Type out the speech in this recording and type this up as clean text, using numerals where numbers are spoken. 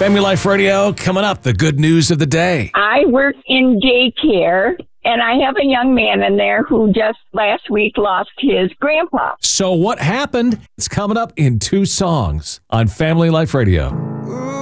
Family Life Radio, coming up, the good news of the day. I work in daycare, and I have a young man in there who just last week lost his grandpa. So what happened? It's coming up in 2 songs on Family Life Radio.